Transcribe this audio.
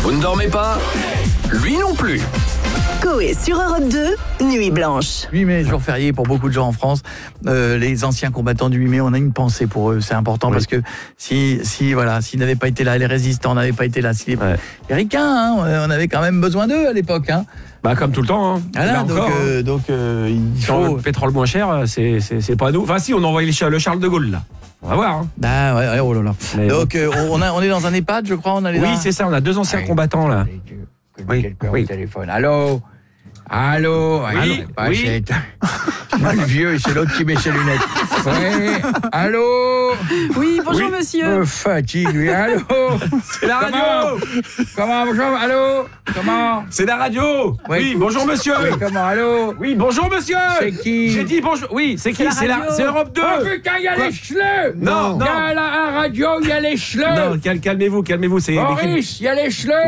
Vous ne dormez pas ? Lui non plus. Coé sur Europe 2, Nuit Blanche. 8 mai, jour férié pour beaucoup de gens en France. Les anciens combattants du 8 mai, on a une pensée pour eux. C'est important parce que s'ils n'avaient pas été là, les résistants n'avaient pas été là, si les ricains, on avait quand même besoin d'eux à l'époque. Bah comme tout le temps. Voilà, donc il faut le pétrole moins cher, c'est pas nous. Enfin si, on a envoyé le Charles de Gaulle là. On va voir. Ah ouais, oh là là. Mais donc on est dans un EHPAD, je crois. Oui, c'est ça. On a 2 anciens combattants là. Quelqu'un au téléphone. Allô. Oui. Le vieux, c'est l'autre qui met ses lunettes. Ouais. Allô. Oui, bonjour monsieur. Fatigue, lui. Allô. C'est la radio. Comment bonjour. Allô. Comment. C'est la radio. Oui, bonjour monsieur. Oui, comment. Allô. Oui, bonjour monsieur. C'est qui. J'ai dit bonjour. Oui, c'est qui. C'est Europe 2. Oh putain, il y a les chleux. Non. Il y a la radio, il y a les chleux. Non, calmez-vous. C'est Maurice, il y a les chleux.